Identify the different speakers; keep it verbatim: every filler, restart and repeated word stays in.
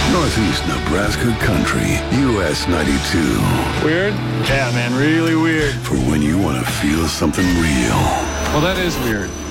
Speaker 1: Northeast Nebraska Country, U S ninety-two.
Speaker 2: Weird? Yeah, man, really weird.
Speaker 1: For when you want to feel something real.
Speaker 2: Well, that is weird.